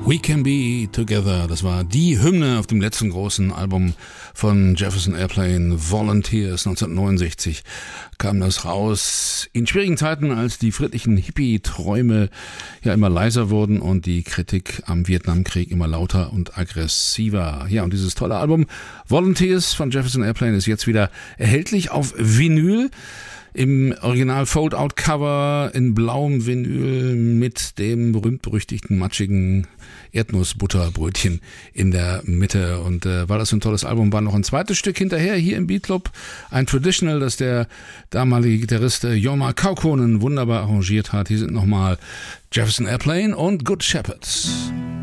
We Can Be Together, das war die Hymne auf dem letzten großen Album von Jefferson Airplane, Volunteers. 1969 kam das raus, in schwierigen Zeiten, als die friedlichen Hippie-Träume ja immer leiser wurden und die Kritik am Vietnamkrieg immer lauter und aggressiver. Ja, und dieses tolle Album Volunteers von Jefferson Airplane ist jetzt wieder erhältlich auf Vinyl. Im Original Fold-Out-Cover in blauem Vinyl mit dem berühmt-berüchtigten matschigen Erdnussbutterbrötchen in der Mitte. Und weil das so ein tolles Album war, noch ein zweites Stück hinterher hier im Beat Club. Ein Traditional, das der damalige Gitarrist Jorma Kaukonen wunderbar arrangiert hat. Hier sind nochmal Jefferson Airplane und Good Shepherds.